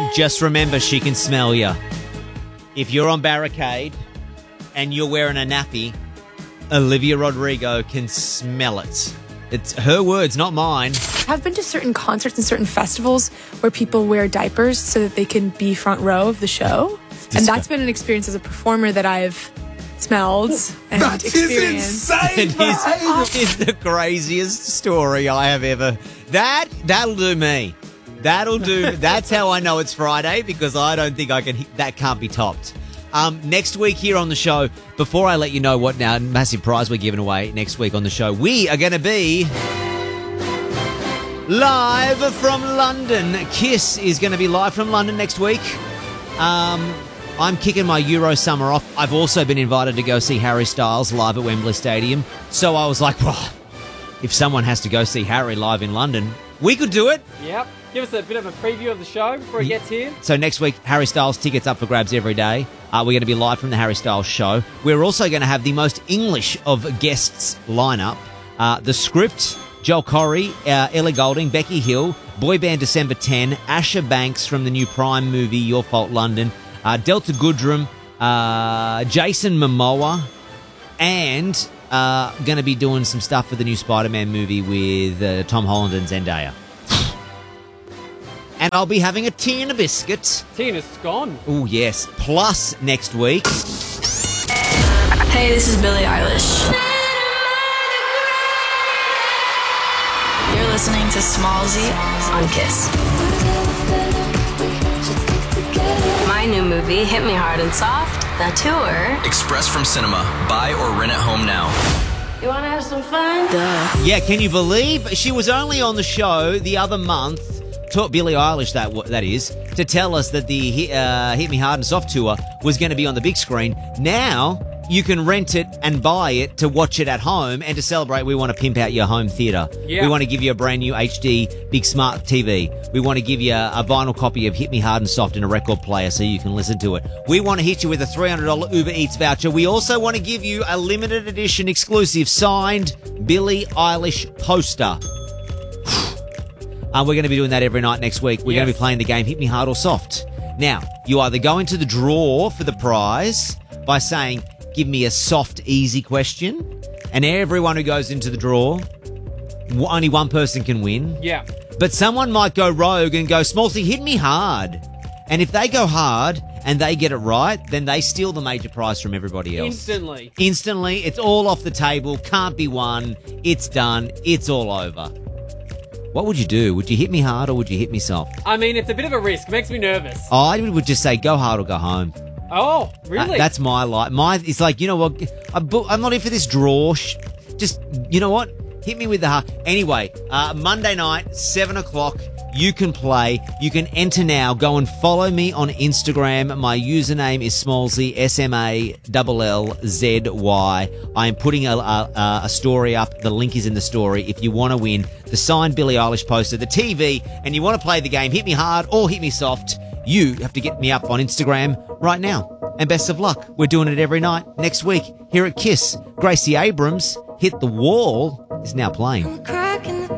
Just remember, she can smell you. If you're on barricade and you're wearing a nappy, Olivia Rodrigo can smell it. It's her words, not mine. I've been to certain concerts and certain festivals where people wear diapers so that they can be front row of the show. And that's been an experience as a performer that I've smelled and experienced. It is the craziest story I have ever. That'll do me. That'll do. That's how I know it's Friday, because I don't think I can. That can't be topped. Next week here on the show, before I let you know what now massive prize we're giving away next week on the show, we are going to be live from London. Kiss is going to be live from London next week. I'm kicking my Euro summer off. I've also been invited to go see Harry Styles live at Wembley Stadium. So I was like, well, if someone has to go see Harry live in London, we could do it. Yep. Give us a bit of a preview of the show before he gets here. So next week, Harry Styles tickets up for grabs every day. We're going to be live from the Harry Styles show. We're also going to have the most English of guests lineup. The Script, Joel Corey, Ellie Goulding, Becky Hill, Boy Band December 10, Asher Banks from the new Prime movie Your Fault London, Delta Goodrem, Jason Momoa, and going to be doing some stuff for the new Spider-Man movie with Tom Holland and Zendaya. And I'll be having a tea and a biscuit. Tea and a scone. Oh, yes. Plus, next week... Hey, this is Billie Eilish. You're listening to Smallzy on Kiss. My new movie, Hit Me Hard and Soft, the tour. Express from cinema. Buy or rent at home now. You want to have some fun? Duh. Yeah, can you believe she was only on the show the other month, Billie Eilish that is, to tell us that the Hit Me Hard and Soft tour was going to be on the big screen. Now you can rent it and buy it to watch it at home, and to celebrate, we want to pimp out your home theatre. Yeah. We want to give you a brand new HD big smart TV. We want to give you a vinyl copy of Hit Me Hard and Soft in a record player so you can listen to it. We want to hit you with a $300 Uber Eats voucher. We also want to give you a limited edition exclusive signed Billie Eilish poster. We're going to be doing that every night next week. We're going to be playing the game Hit Me Hard or Soft. Now, you either go into the draw for the prize by saying, give me a soft, easy question, and everyone who goes into the draw, only one person can win. Yeah. But someone might go rogue and go, Smallsy, hit me hard. And if they go hard and they get it right, then they steal the major prize from everybody else. Instantly. It's all off the table. Can't be won. It's done. It's all over. What would you do? Would you hit me hard or would you hit me soft? I mean, it's a bit of a risk. It makes me nervous. I would just say go hard or go home. Oh, really? That's my life. It's like, you know what? I'm not in for this draw. Just, you know what? Hit me with the heart. Anyway, Monday night, 7 o'clock, you can play. You can enter now. Go and follow me on Instagram. My username is Smallzy, SMALLZY. I am putting a story up. The link is in the story. If you want to win the signed Billie Eilish poster, the TV, and you want to play the game Hit Me Hard or Hit Me Soft, you have to get me up on Instagram right now. And best of luck. We're doing it every night next week here at Kiss. Gracie Abrams, Hit the Wall, is now playing.